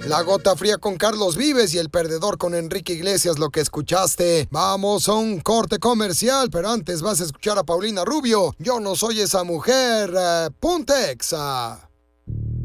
La Gota Fría con Carlos Vives y El Perdedor con Enrique Iglesias, lo que escuchaste. Vamos a un corte comercial, pero antes vas a escuchar a Paulina Rubio. Yo no soy esa mujer. Puntexa.